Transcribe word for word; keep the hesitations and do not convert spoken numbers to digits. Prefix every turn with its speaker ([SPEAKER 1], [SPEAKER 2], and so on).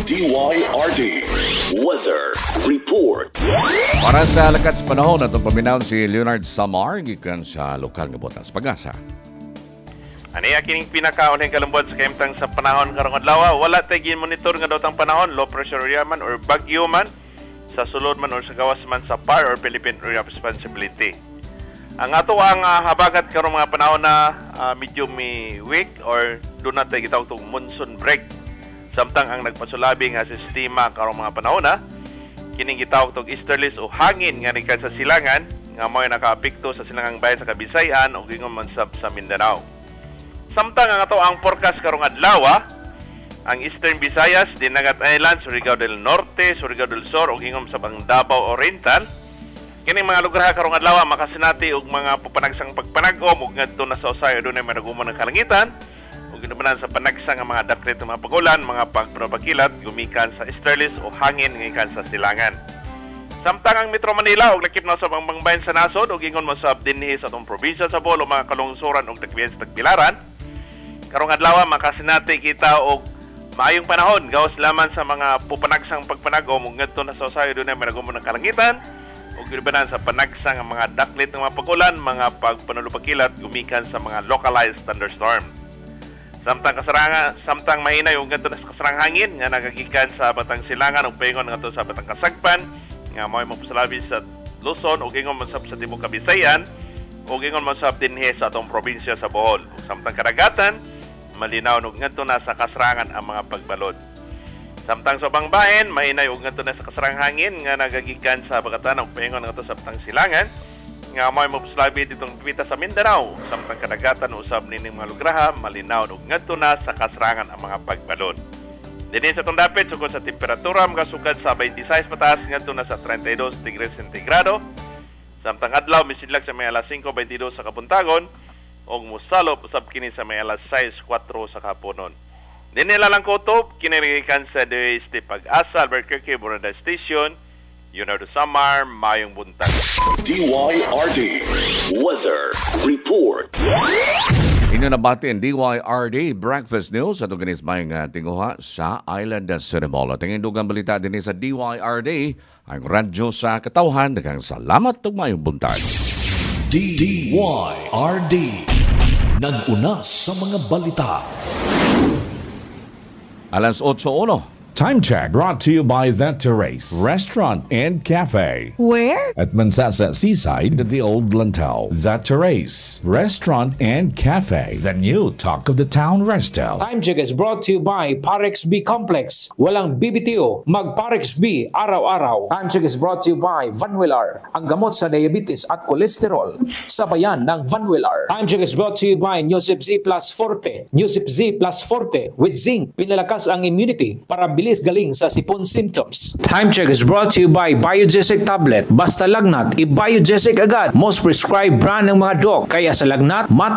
[SPEAKER 1] D Y R D Weather Report.
[SPEAKER 2] Para sa lakat sa panahon, atong paminaw si Leonard Samar gikan sa lokal nga Botas Pag-asa.
[SPEAKER 3] Ani kining pinakaunang kalambot sa kaimtang sa panahon karong adlaw, wala tay gin-monitor nga dotang panahon, low pressure area man or bagyo man sa sulod man or sa gawas man sa P A R or Philippine Area of Responsibility. Ang ato ang uh, habagat karong mga panahon na uh, medyo may weak or doon natin gitawag itong monsoon break. Samtang ang nagpasulabi nga sistema karong mga panahon na kining gitawag itong easterlies o hangin nga nikan sa silangan nga mo'y nakaapekto sa silangang bayan sa Kabisayan o gingon man sa, sa Mindanao. Samtang ang ato ang forecast karong adlaw, ang Eastern Visayas, Dinagat Island, Surigao del Norte, Surigao del Sur o gingon sa bang Davao Oriental. Kining mga lugar karong adlaw makasinati og mga papanagsang pagpanagom ug ngadto na sa usay adunay managumon ng kalangitan ug ginubanan sa panagsang nga mga daklit nga mga pagulan, mga pagprobakilat gumikan sa easterlies o hangin gikan sa silangan. Samtang ang Metro Manila ug lakip na sa mga bayan sa nasod ug ingon mo sa dinhi sa atong probinsya sa Bohol o mga kalungsuran ug dagwian sa Tagbilaran. Karong adlaw makasinati kita og maayong panahon gawas laman sa mga pupanagsang pagpanagom ug ngadto na sa usay adunay managumon ng kalangitan. Ug ginubanan sa panagsang ang mga daklit ng mga pagulan, mga pagpanulupakilat gumikan sa mga localized thunderstorm. Samtang kasaranga, samtang mahinay ug ngadto na sa kasarang hangin nga nagagikan sa Batang Silangan ug paingon ngadto sa Batang Kasagpan nga mo'y magpasalabi sa Luzon ug ingon man sab sa tibuok Kabisayan ug ingon man sab dinhi sa atong probinsya sa Bohol. Ug samtang kadagatan malinaw ug ngadto na sa kasrangan ang mga pagbalod. Samtang sa ubang bahin, mahinay ug ngadto na sa kasarang hangin nga nagagikan sa Bagatan ug paingon ngadto sa Batang Silangan nga mo'y magpasalabi ditong pipita sa Mindanao. Samtang kadagatan usab nining mga lugraha malinaw ug ngadto na sa kasrangan ang mga pagbalod. Dinhi sa itong dapit sukod sa temperatura magasukad sa twenty-six pataas ngadto na sa thirty-two degrees centigrado. Samtang adlaw misidlag sa may alas five twenty-two sa kabuntagon ug mosalop usab kini sa may alas six four sa kahaponon. Dinhi lang kutob kinirikan sa D S T Pag-asa Albuquerque Borada Station. Leonard Samar, mayong buntag.
[SPEAKER 1] D Y R D Weather Report.
[SPEAKER 2] Inyo nabati ang D Y R D Breakfast News at ganis mayong uh, tinguha sa Island Cerebolo. Tingin dugang balita din sa D Y R D ang radyo sa katawhan. Daghang salamat ug mayong buntag.
[SPEAKER 1] D Y R D nag-una sa mga balita.
[SPEAKER 2] Alas eight one.
[SPEAKER 4] Time check brought to you by The Terrace Restaurant and Cafe.
[SPEAKER 5] Where?
[SPEAKER 4] At Mansasa Seaside at the Old Lantau. The Terrace Restaurant and Cafe. The new talk of the town Restel.
[SPEAKER 6] Time check is brought to you by Parex B Complex. Walang B B T O, mag Parex B araw-araw. Time check is brought to you by Vanwillar, ang gamot sa diabetes at kolesterol. Sabayan ng Vanwillar. Time check is brought to you by Newsip Z Plus Forte. Newsip Z Plus Forte with zinc, pinalakas ang immunity para bilis galing sa sipon symptoms. Time check is brought to you by Biogesic Tablet. Basta lagnat, i-Biogesic agad. Most prescribed brand ng mga doc. Kaya sa lagnat, mat